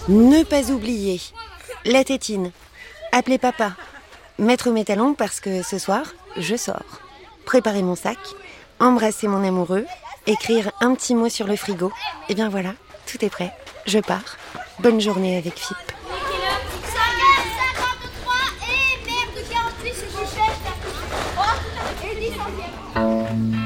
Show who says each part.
Speaker 1: Ne pas oublier la tétine, appeler papa, mettre mes talons parce que ce soir, je sors, préparer mon sac, embrasser mon amoureux, écrire un petit mot sur le frigo. Et bien voilà, tout est prêt, je pars. Bonne journée avec Philippe.
Speaker 2: 5h53 et merde 48, c'est du chef. 3 et 10 centièmes.